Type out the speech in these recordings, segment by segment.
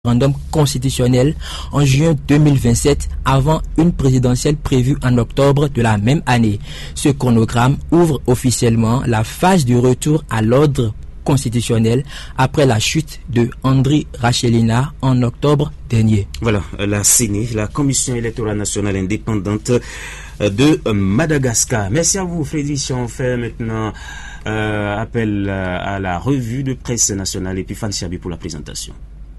référendum constitutionnel en juin 2027 avant une présidentielle prévue en octobre de la même année. Ce chronogramme ouvre officiellement la phase du retour à l'ordre constitutionnel après la chute de Andry Rajoelina en octobre dernier. Voilà, la CENI, la Commission électorale nationale indépendante de Madagascar. Merci à vous, Frédéric. On fait maintenant appel à la revue de presse nationale et puis Fanny Chabi pour la présentation.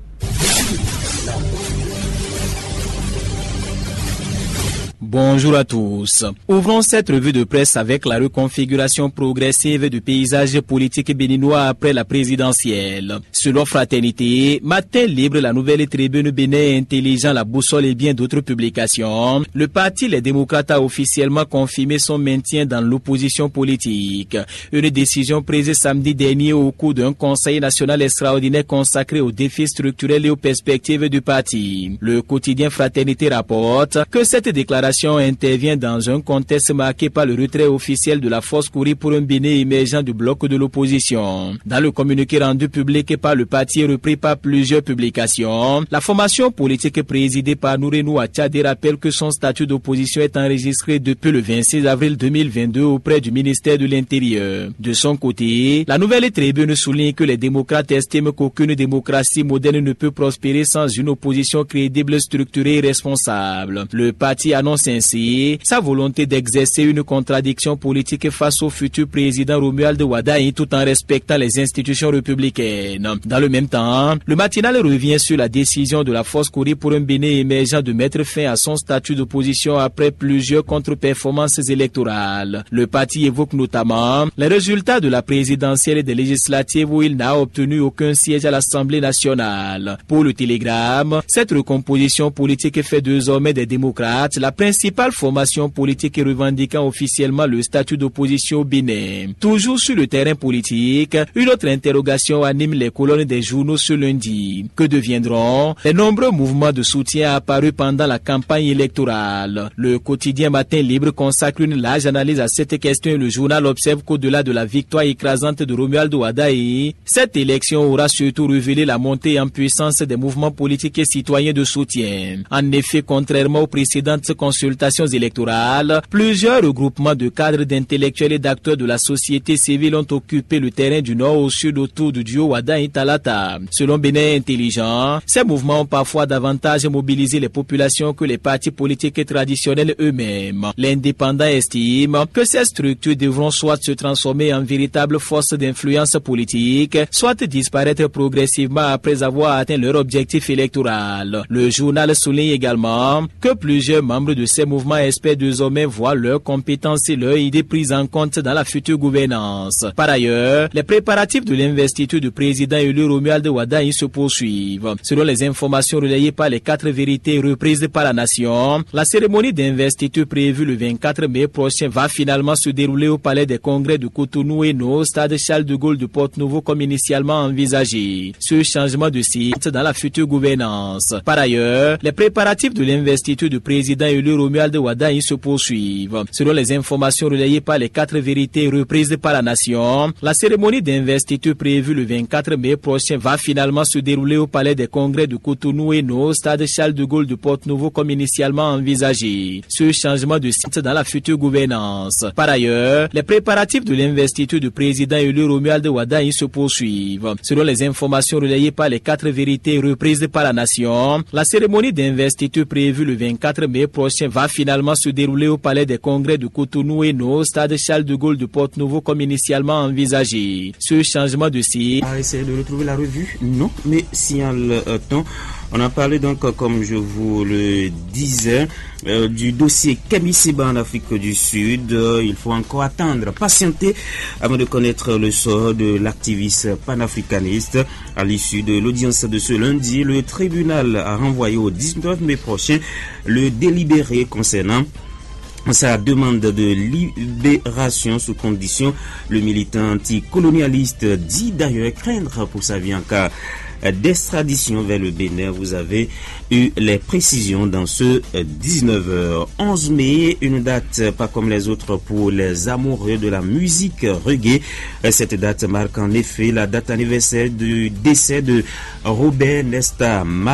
Bonjour à tous. Ouvrons cette revue de presse avec la reconfiguration progressive du paysage politique béninois après la présidentielle. Selon Fraternité, Matin Libre, la Nouvelle Tribune, Bénin Intelligent, La Boussole et bien d'autres publications, le parti Les Démocrates a officiellement confirmé son maintien dans l'opposition politique. Une décision prise samedi dernier au cours d'un conseil national extraordinaire consacré aux défis structurels et aux perspectives du parti. Le quotidien Fraternité rapporte que cette déclaration intervient dans un contexte marqué par le retrait officiel de la force Kouri pour un Bénin émergent du bloc de l'opposition. Dans le communiqué rendu public par le parti et repris par plusieurs publications, la formation politique présidée par Nourenou Atchadé rappelle que son statut d'opposition est enregistré depuis le 26 avril 2022 auprès du ministère de l'Intérieur. De son côté, la Nouvelle Tribune souligne que les démocrates estiment qu'aucune démocratie moderne ne peut prospérer sans une opposition crédible, structurée et responsable. Le parti annonce ainsi sa volonté d'exercer une contradiction politique face au futur président Romuald Wadaï tout en respectant les institutions républicaines. Dans le même temps, le matinal revient sur la décision de la force Kouri pour un Bénin émergent de mettre fin à son statut d'opposition après plusieurs contre-performances électorales. Le parti évoque notamment les résultats de la présidentielle et des législatives où il n'a obtenu aucun siège à l'Assemblée nationale. Pour le Télégramme, cette recomposition politique fait désormais des démocrates la principale formation politique revendiquant officiellement le statut d'opposition au Bénin. Toujours sur le terrain politique, une autre interrogation anime les colonnes des journaux ce lundi. Que deviendront les nombreux mouvements de soutien apparus pendant la campagne électorale? Le quotidien Matin Libre consacre une large analyse à cette question et le journal observe qu'au-delà de la victoire écrasante de Romuald Wadaï, cette élection aura surtout révélé la montée en puissance des mouvements politiques et citoyens de soutien. En effet, contrairement aux précédentes consultations électorales, plusieurs regroupements de cadres, d'intellectuels et d'acteurs de la société civile ont occupé le terrain du nord au sud autour du duo Wadaï-Talata. Selon Bénin Intelligent, ces mouvements ont parfois davantage mobilisé les populations que les partis politiques traditionnels eux-mêmes. L'indépendant estime que ces structures devront soit se transformer en véritables forces d'influence politique, soit disparaître progressivement après avoir atteint leur objectif électoral. Le journal souligne également que plusieurs membres de ces mouvements espèrent désormais voir leurs compétences et leurs idées prises en compte dans la future gouvernance. Par ailleurs, les préparatifs de l'investiture du président élu Romuald Wadaï se poursuivent. Selon les informations relayées par les 4 vérités reprises par la nation, la cérémonie d'investiture prévue le 24 mai prochain va finalement se dérouler au palais des congrès de Cotonou et au stade Charles de Gaulle de Porte-Nouveau comme initialement envisagé. Ce changement de site dans la future gouvernance. Par ailleurs, les préparatifs de l'investiture du président élu Romuald Wadaï se poursuivent. Selon les informations relayées par les 4 vérités reprises par la nation, la cérémonie d'investiture prévue le 24 mai prochain va finalement se dérouler au palais des congrès de Cotonou et au stade Charles de Gaulle de Porte-Nouveau comme initialement envisagé. Ce changement de site dans la future gouvernance. Par ailleurs, les préparatifs de l'investiture du président élu Romuald Wadaï se poursuivent. Selon les informations relayées par les 4 vérités reprises par la nation, la cérémonie d'investiture prévue le 24 mai prochain va finalement se dérouler au palais des congrès de Cotonou et au stade Charles de Gaulle de Porte-Nouveau comme initialement envisagé. Ce changement de site... On va essayer de retrouver la revue? Non, mais si en le temps... On a parlé donc, comme je vous le disais, du dossier Kémy Séba en Afrique du Sud. Il faut encore attendre, patienter avant de connaître le sort de l'activiste panafricaniste. À l'issue de l'audience de ce lundi, le tribunal a renvoyé au 19 mai prochain le délibéré concernant sa demande de libération sous condition. Le militant anticolonialiste dit d'ailleurs craindre pour sa vie en cas d'extradition vers le Bénin. Vous avez eu les précisions dans ce 19h11 mai, une date pas comme les autres pour les amoureux de la musique reggae. Cette date marque en effet la date anniversaire du décès de Robert Nesta